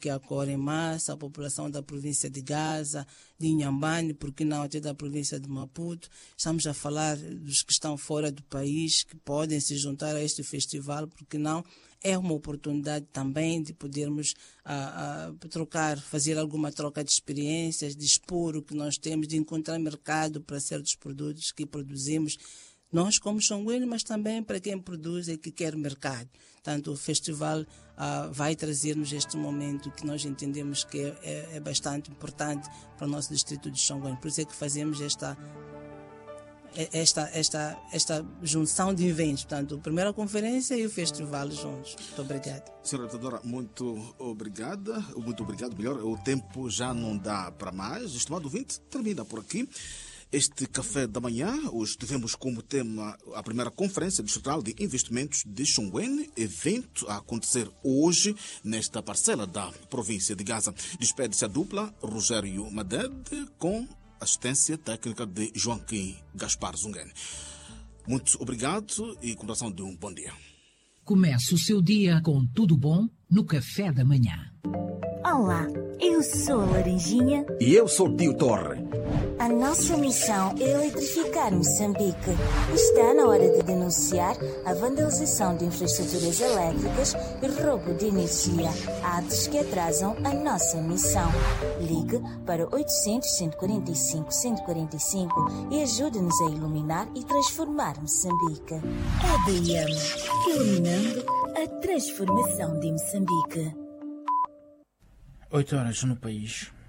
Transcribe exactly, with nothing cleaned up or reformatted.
que acorrem em massa, a população da província de Gaza, de Inhambane, porque não até da província de Maputo. Estamos a falar dos que estão fora do país, que podem se juntar a este festival, porque não é uma oportunidade também de podermos ah, ah, trocar, fazer alguma troca de experiências, de expor o que nós temos, de encontrar mercado para certos produtos que produzimos, nós como Xonguene, mas também para quem produz e que quer mercado. Portanto, o festival ah, vai trazer-nos este momento que nós entendemos que é, é, é bastante importante para o nosso distrito de Xonguene. Por isso é que fazemos esta Esta, esta, esta junção de eventos, portanto, a primeira conferência e o festival juntos. Muito obrigada. Senhora Deputadora, muito obrigada, muito obrigado, melhor, o tempo já não dá para mais. Estimado ouvinte, termina por aqui este café da manhã. Hoje tivemos como tema a primeira Conferência Distrital de Investimentos de Xonguene, evento a acontecer hoje nesta parcela da província de Gaza. Despede-se a dupla Rogério Madede com assistência técnica de Joaquim Gaspar Zunguene. Muito obrigado e continuação de um bom dia. Comece o seu dia com tudo bom no café da manhã. Olá, eu sou a Laranjinha. E eu sou o Tio Torre. A nossa missão é eletrificar Moçambique. Está na hora de denunciar a vandalização de infraestruturas elétricas e roubo de energia, atos que atrasam a nossa missão. Ligue para oitocentos, cento e quarenta e cinco, cento e quarenta e cinco e ajude-nos a iluminar e transformar Moçambique. A D M, iluminando a transformação de Moçambique. Oito horas no país.